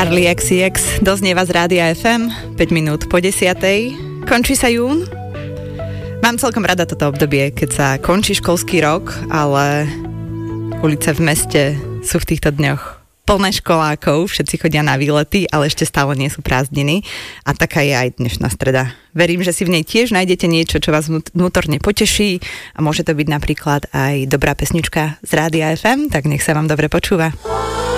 Charlie XCX doznieva z Rádia FM 5 minút po 10:00. Končí sa jún. Mám celkom rada toto obdobie, keď sa končí školský rok, ale ulice v meste sú v týchto dňoch plné školákov, všetci chodia na výlety, ale ešte stále nie sú prázdniny a taká je aj dnešná streda. Verím, že si v nej tiež nájdete niečo, čo vás vnútorne poteší a môže to byť napríklad aj dobrá pesnička z Rádia FM, tak nech sa vám dobre počúva.